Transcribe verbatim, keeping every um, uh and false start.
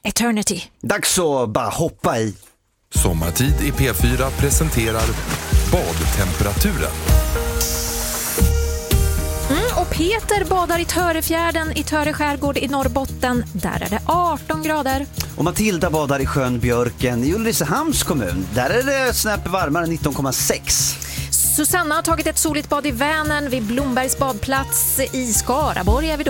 Eternity. Dags att bara hoppa i. Sommartid i P fyra presenterar badtemperaturen. Mm, och Peter badar i Törefjärden i Töre skärgård i Norrbotten. Där är det arton grader. Och Matilda badar i sjön Björken i Ulricehamns kommun. Där är det snäpp varmare, nitton komma sex. Susanna har tagit ett soligt bad i Vänern vid Blombergs badplats i Skaraborg. Är vi då